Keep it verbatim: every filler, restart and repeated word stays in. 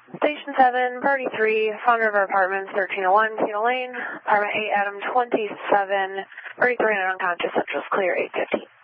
Station seven, Birdie three, Fawn River Apartments, thirteen oh one, Cedar Lane, Apartment eight, Adam twenty-seven, Birdie three and unconscious, Central's clear, eight fifty.